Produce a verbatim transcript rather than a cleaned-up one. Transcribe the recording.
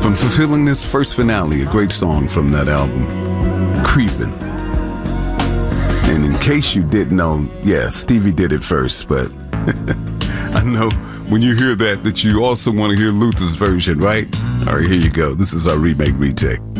From Fulfilling This First Finale, a great song from that album, Creepin'. And in case you didn't know, yeah, Stevie did it first, but I know when you hear that, that you also want to hear Luther's version, right? All right, here you go. This is our remake retake.